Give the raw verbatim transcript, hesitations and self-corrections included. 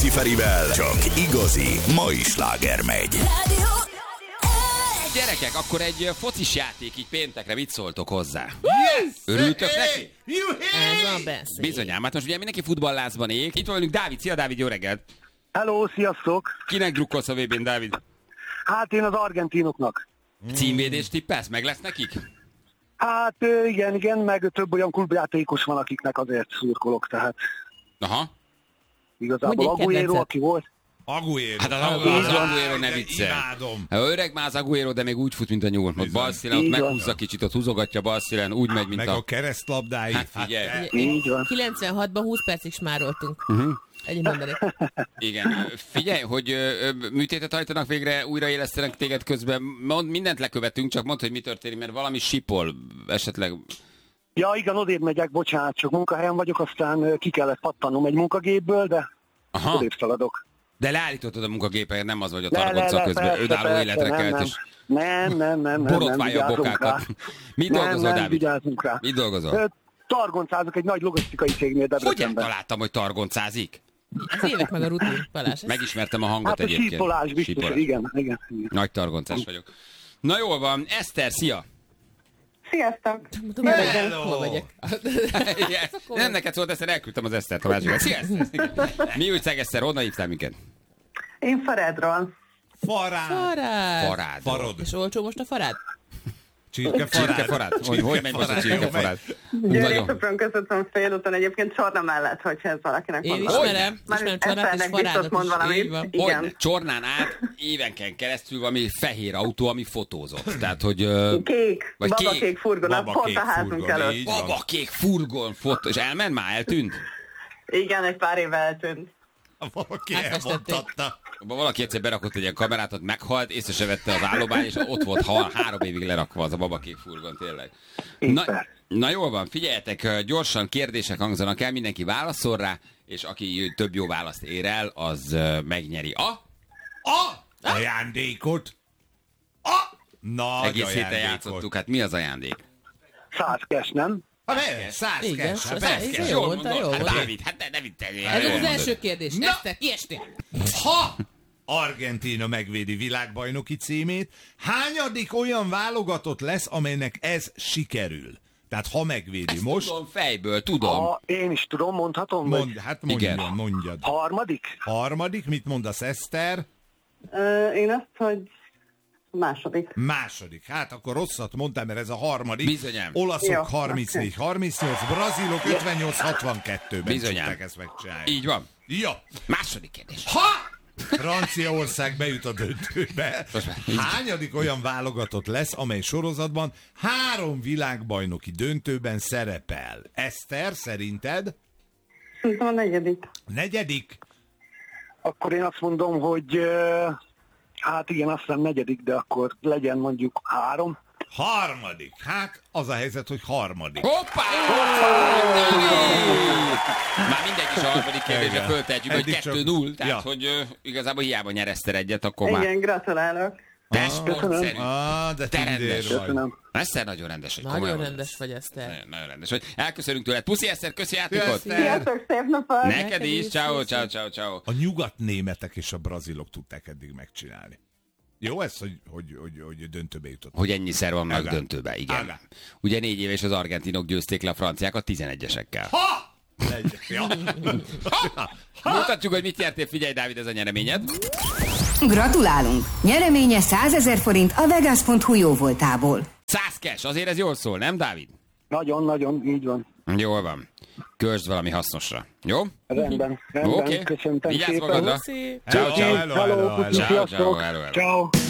Rádiókaffi Ferivel csak igazi mai sláger megy. Gyerekek, akkor egy focis játék így péntekre, mit szóltok hozzá? Yes! Örültök neki? Ez van beszél. Bizonyám, hát most ugye mindenki futballlázban ég. Itt van velünk Dávid. Szia Dávid, jó reggelt! Hello, sziasztok! Kinek drukkolsz a vé bén, Dávid? Hát én az argentinoknak. Címvédést tippelsz? Meg lesz nekik? Hát igen, igen, meg több olyan klubjátékos van, akiknek azért szurkolok, tehát Aha. igazából Agüero, aki volt. Agüero. Hát az, az Agüero ne viccel. Imádom. Hát öreg már az Agüero, de még úgy fut, mint a nyúl. Ott bal szílen, ott meghúzza kicsit, ott húzogatja bal szílen, úgy megy, mint Meg a... a keresztlabdái. Hát figyelj. Hát, Így van. kilencvenhatban húsz percig smároltunk. Uh-huh. Egy mondanék. Igen. Figyelj, hogy ö, ö, műtétet hajtanak végre, újraélesztenek téged közben. Mond, mindent lekövetünk, csak mondd, hogy mi történik, mert valami sipol esetleg... Ja, igen, odébb megyek, bocsánat, csak munkahelyen vagyok, aztán ki kellett pattanom egy munkagépből, de Aha. odébb szaladok. De leállítottad a munkagépet, nem az, hogy a Le, le, targonca le, közben persze, önálló persze, életre nem, kelt, nem. és Nem, nem, nem, nem, nem, borotválja a vigyázunk bokákat. rá. Mit Nem, dolgozol, nem, Dávid? vigyázunk rá. Mit dolgozol? Ö, Targoncázok egy nagy logisztikai cégnél Hogyan Debrecenben. találtam, hogy targoncázik? Az évek meg a rutin, Balázs. Megismertem a hangot Hát a egyébként. sípolás biztos, Sípolás. igen, igen, igen. Nagy targoncás vagyok. Na jól van, Eszter, szia! Sziasztok! Tudom, hogy hol vagyok. Igen. Nem neked szólt, Eszter, elküldtem az Esztert a másikat. Szia, Eszter! Mi újság, Eszter, honnan hívtál minket? Én Faredról. Farád. Farád. Farád. Farod. És olcsó most a farád? Csirkefarád. Csirkefarád. Hogy, hogy megy most a csirkefarád? Nagyon. Győri-Sopron közöttem félúton, egyébként Csorna mellett, hogyha ez valakinek Én van valami. ismerem, Már ismerem Csornát és Eszternek biztos Farádot mond is. valamit. Így van. Igen. Hogy Csornán át évenken keresztül valami fehér autó, ami fotózott. Tehát, hogy... ö, Kék, Vagy babakék kék. furgonat, pont Babakék a házunk furgon, előtt. így. van. Babakék furgon fotó. És elment már? Eltűnt? Igen, egy pár éve eltűnt. Valaki Átfestették. elmondhatta. Valaki egyszer berakott egy ilyen kamerát, ott meghalt, észre se vette az állomány, és ott volt ha, három évig lerakva az a babakék furgon, tényleg. Na, na jól van, figyeljetek, gyorsan kérdések hangzanak el, mindenki válaszol rá, és aki több jó választ ér el, az ö, megnyeri a... A ajándékot. A nagy Egész héten ajándékot. játszottuk, hát mi az ajándék? Száz cash, nem? Ha ne, száz Igen, cash, száz- persze. igen. Jól mondta, mondod, jól hát mondta. Dávid, hát ne, ne viccelj. Ez jól az mondod. első kérdés. Na. Eszter, kiestél. Ha Argentína megvédi világbajnoki címét, hányadik olyan válogatott lesz, amelynek ez sikerül? Tehát ha megvédi Ezt most, tudom fejből, tudom. Ha én is tudom, mondhatom, mond, vagy hát mondjad, Igen. mondjad. harmadik? Harmadik, mit mondasz, Eszter? Ö, Én azt, hogy második. Második. Hát akkor rosszat mondtam, mert ez a harmadik. Bizonyám. Olaszok Jó, harmincnégy harmincnyolc, brazilok ötvennyolc hatvankettőben Bizonyám. tudták ezt megcsinálni. Így van. Jó. Második kérdés. Ha Franciaország bejut a döntőbe, Most már így. hányadik olyan válogatott lesz, amely sorozatban három világbajnoki döntőben szerepel? Eszter, szerinted? Szerintem a negyedik. Negyedik? Akkor én azt mondom, hogy ö, hát igen, azt hiszem negyedik, de akkor legyen mondjuk három. Harmadik. Hát az a helyzet, hogy harmadik. Hoppá! Már mindenki is a harmadik kérdésre Igen. föltehetjük, hogy Eddig csak- kettő null, tehát Ja. hogy ö, igazából hiába nyereszter egyet, akkor már Igen, gratulálok. te sportszerű. Ah, de Te tündér rendes. vagy. Köszönöm. Eszter nagyon rendes, hogy Nagyon komolyan rendes vagy, Eszter. Nagyon, nagyon rendes vagy. Elköszönünk tőled. Puszi, Eszter, köszi játékot. Eszter. Sziasztok, szép napot! Neked is. is, Ciao, puszi. ciao, ciao, ciao. A nyugatnémetek és a brazilok tudták eddig megcsinálni. Jó ez, hogy, hogy, hogy, hogy döntőbe jutott. Hogy ennyiszer vannak Aga. döntőbe, igen. Aga. Ugye négy éves az argentinok győzték le a franciákat tizenegyesekkel. Ha! Egy, ja. Mutatjuk, hogy mit nyertél, figyelj, Dávid, ez a nyereményed. Gratulálunk! Nyereménye százezer forint a vegas pont hu jóvoltából. Száz cash, azért ez jól szól, nem, Dávid? Nagyon-nagyon, így van. Jól van. Kösd valami hasznosra. Jó? Rendben, rendben. Oké. Köszöntem Vigyázz szépen. magadra. Puszi. Ciao, ciao. Hello, hello, hello, Hello, hello. puci, Ciao, ciao, sziasztok. hello, hello. Ciao.